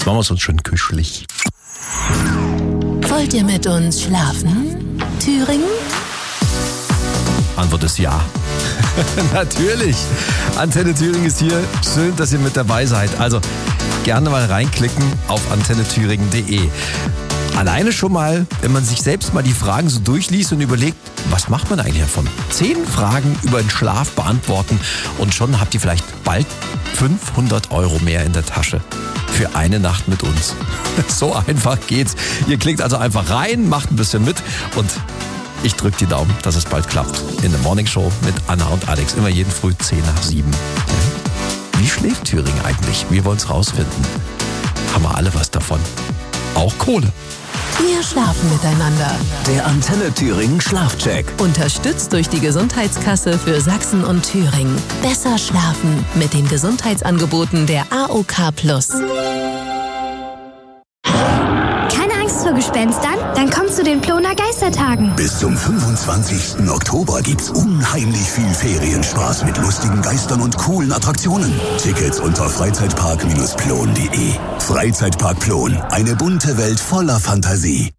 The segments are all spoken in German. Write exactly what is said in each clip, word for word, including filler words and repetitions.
machen wir es uns schön kuschelig. Wollt ihr mit uns schlafen, Thüringen? Antwort ist ja. Natürlich. Antenne Thüringen ist hier. Schön, dass ihr mit dabei seid. Also gerne mal reinklicken auf antenne thüringen punkt de. Alleine schon mal, wenn man sich selbst mal die Fragen so durchliest und überlegt, was macht man eigentlich davon? Zehn Fragen über den Schlaf beantworten und schon habt ihr vielleicht bald fünfhundert Euro mehr in der Tasche. Für eine Nacht mit uns. So einfach geht's. Ihr klickt also einfach rein, macht ein bisschen mit und ich drücke die Daumen, dass es bald klappt. In der Morning Show mit Anna und Alex. Immer jeden Früh zehn nach sieben. Wie schläft Thüringen eigentlich? Wir wollen es rausfinden. Haben wir alle was davon? Auch Kohle. Wir schlafen miteinander. Der Antenne Thüringen Schlafcheck. Unterstützt durch die Gesundheitskasse für Sachsen und Thüringen. Besser schlafen mit den Gesundheitsangeboten der A O K Plus. Keine Angst vor Gespenstern? Dann komm zu den Ploner Geistertagen. Bis zum fünfundzwanzigsten Oktober gibt's unheimlich viel Ferienspaß mit lustigen Geistern und coolen Attraktionen. Tickets unter freizeitpark Bindestrich plon punkt de. Freizeitpark Plon. Eine bunte Welt voller Fantasie.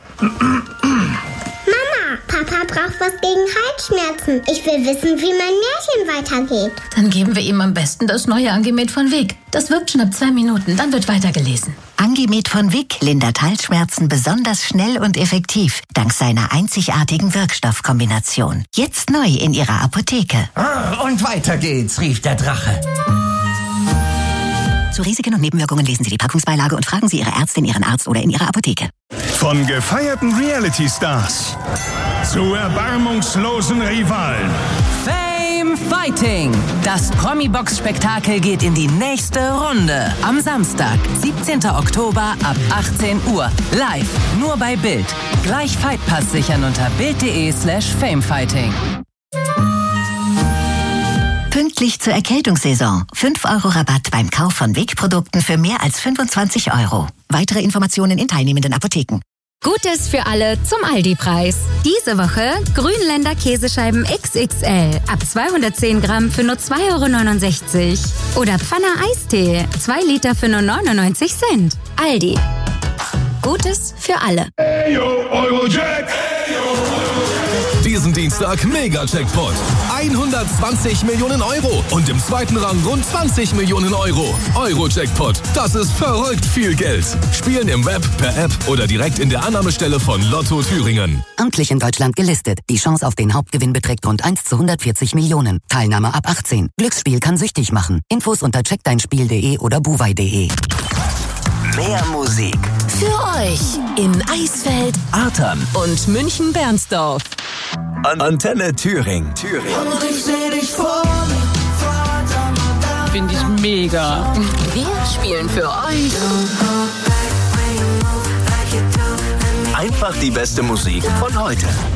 Mama, Papa braucht was gegen Halsschmerzen. Ich will wissen, wie mein Märchen weitergeht. Dann geben wir ihm am besten das neue Angemet von Vic. Das wirkt schon ab zwei Minuten, dann wird weitergelesen. Angemet von Vic lindert Halsschmerzen besonders schnell und effektiv, dank seiner einzigartigen Wirkstoffkombination. Jetzt neu in Ihrer Apotheke. Und weiter geht's, rief der Drache. Zu Risiken und Nebenwirkungen lesen Sie die Packungsbeilage und fragen Sie Ihre Ärztin, Ihren Arzt oder in Ihrer Apotheke. Von gefeierten Reality-Stars zu erbarmungslosen Rivalen. Fame Fighting. Das Promi-Box-Spektakel geht in die nächste Runde. Am Samstag, siebzehnten Oktober ab achtzehn Uhr. Live, nur bei Bild. Gleich Fightpass sichern unter bild.de slash famefighting. Pünktlich zur Erkältungssaison. fünf Euro Rabatt beim Kauf von Vic-Produkten für mehr als fünfundzwanzig Euro. Weitere Informationen in teilnehmenden Apotheken. Gutes für alle zum Aldi-Preis. Diese Woche Grünländer Käsescheiben X X L ab zweihundertzehn Gramm für nur zwei Euro neunundsechzig. Oder Pfanner Eistee, zwei Liter für nur neunundneunzig Cent. Aldi. Gutes für alle. Hey, yo, Eurojack. Diesen Dienstag Mega-Jackpot. hundertzwanzig Millionen Euro und im zweiten Rang rund zwanzig Millionen Euro. Euro-Jackpot, das ist verrückt viel Geld. Spielen im Web, per App oder direkt in der Annahmestelle von Lotto Thüringen. Amtlich in Deutschland gelistet. Die Chance auf den Hauptgewinn beträgt rund eins zu hundertvierzig Millionen. Teilnahme ab achtzehn. Glücksspiel kann süchtig machen. Infos unter checkdeinspiel punkt de oder buwei punkt de. Mehr Musik. Für euch in Eisfeld, Artern und München-Bernsdorf. An Antenne Thüringen. Thüringen. Finde ich mega. Wir spielen für euch Einfach die beste Musik von heute.